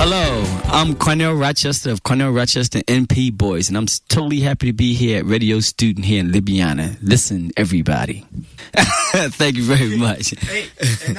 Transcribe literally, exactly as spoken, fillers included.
Hello, I'm Cornell Rochester of Cornell Rochester N P Boys, and I'm totally happy to be here at Radio Student here in Libya. Listen, everybody. Thank you very much. Hey,